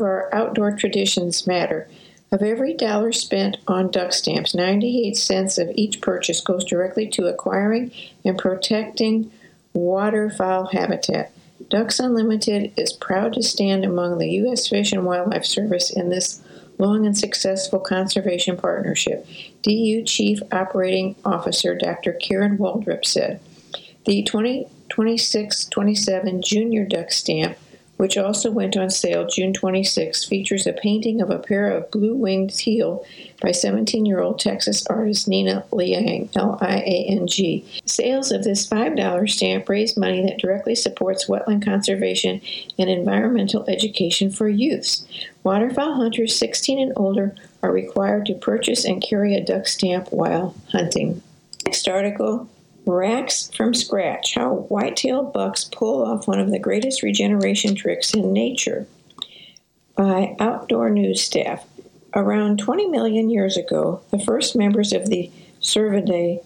Our outdoor traditions matter. Of every dollar spent on duck stamps, 98 cents of each purchase goes directly to acquiring and protecting waterfowl habitat. Ducks Unlimited is proud to stand among the U.S. Fish and Wildlife Service in this long and successful conservation partnership. DU Chief Operating Officer Dr. Karen Waldrop said, "The 2026-27 Junior Duck Stamp, which also went on sale June 26, features a painting of a pair of blue-winged teal by 17-year-old Texas artist Nina Liang, Liang. Sales of this $5 stamp raise money that directly supports wetland conservation and environmental education for youths. Waterfowl hunters 16 and older are required to purchase and carry a duck stamp while hunting." Next article, Racks from Scratch, How White-tailed Bucks Pull Off One of the Greatest Regeneration Tricks in Nature, by Outdoor News staff. Around 20 million years ago, the first members of the Cervidae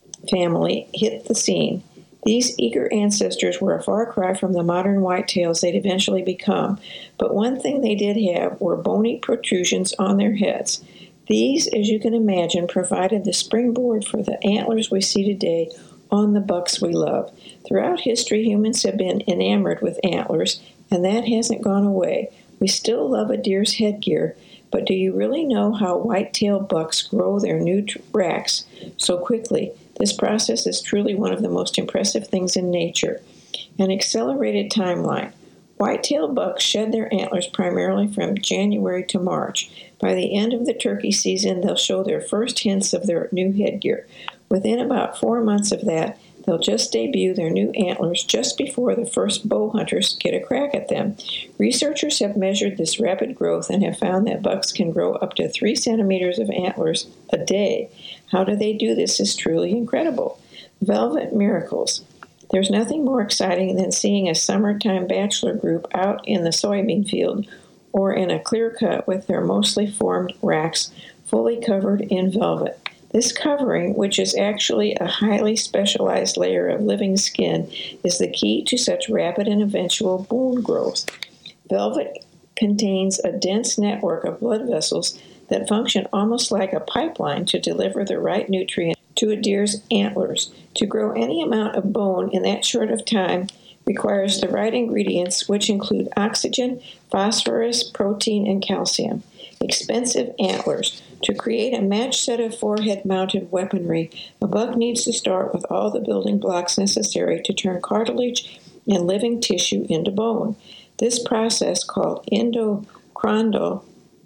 family hit the scene. These eager ancestors were a far cry from the modern whitetails they'd eventually become, but one thing they did have were bony protrusions on their heads. These, as you can imagine, provided the springboard for the antlers we see today on the bucks we love. Throughout history, humans have been enamored with antlers, and that hasn't gone away. We still love a deer's headgear, but do you really know how white-tailed bucks grow their new racks so quickly? This process is truly one of the most impressive things in nature. An accelerated timeline. White-tailed bucks shed their antlers primarily from January to March. By the end of the turkey season, they'll show their first hints of their new headgear. Within about 4 months of that, they'll just debut their new antlers just before the first bow hunters get a crack at them. Researchers have measured this rapid growth and have found that bucks can grow up to 3 centimeters of antlers a day. How do they do this is truly incredible. Velvet miracles. There's nothing more exciting than seeing a summertime bachelor group out in the soybean field or in a clear cut with their mostly formed racks fully covered in velvet. This covering, which is actually a highly specialized layer of living skin, is the key to such rapid and eventual bone growth. Velvet contains a dense network of blood vessels that function almost like a pipeline to deliver the right nutrients to a deer's antlers. To grow any amount of bone in that short of time requires the right ingredients, which include oxygen, phosphorus, protein, and calcium. Expensive antlers. To create a matched set of forehead-mounted weaponry, a buck needs to start with all the building blocks necessary to turn cartilage and living tissue into bone. This process, called endochondral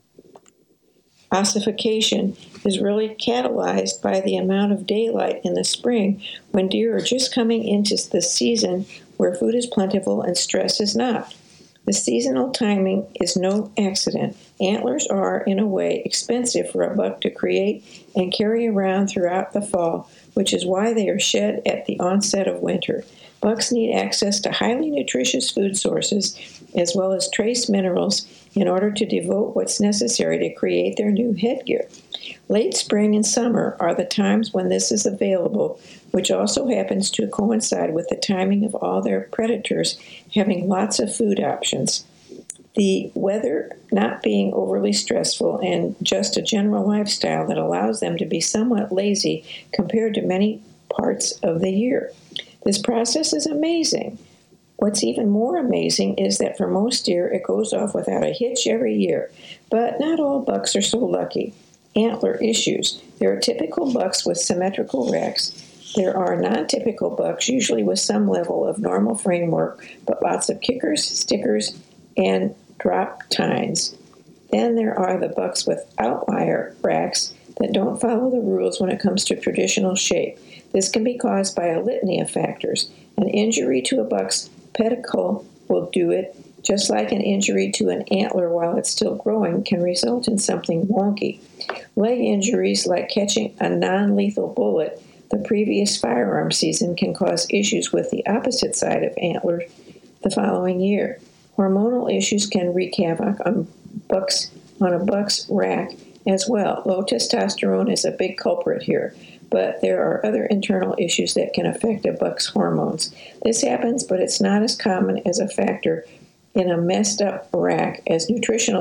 ossification, is really catalyzed by the amount of daylight in the spring when deer are just coming into the season where food is plentiful and stress is not. The seasonal timing is no accident. Antlers are, in a way, expensive for a buck to create and carry around throughout the fall, which is why they are shed at the onset of winter. Bucks need access to highly nutritious food sources as well as trace minerals in order to devote what's necessary to create their new headgear. Late spring and summer are the times when this is available, which also happens to coincide with the timing of all their predators having lots of food options. The weather not being overly stressful and just a general lifestyle that allows them to be somewhat lazy compared to many parts of the year. This process is amazing. What's even more amazing is that for most deer, it goes off without a hitch every year. But not all bucks are so lucky. Antler issues. There are typical bucks with symmetrical racks. There are non-typical bucks, usually with some level of normal framework, but lots of kickers, stickers, and drop tines. Then there are the bucks with outlier racks that don't follow the rules when it comes to traditional shape. This can be caused by a litany of factors. An injury to a buck's pedicle will do it, just like an injury to an antler while it's still growing can result in something wonky. Leg injuries, like catching a non-lethal bullet the previous firearm season, can cause issues with the opposite side of antler the following year. Hormonal issues can wreak havoc on a buck's rack as well. Low testosterone is a big culprit here, but there are other internal issues that can affect a buck's hormones. This happens, but it's not as common as a factor in a messed up rack as nutritional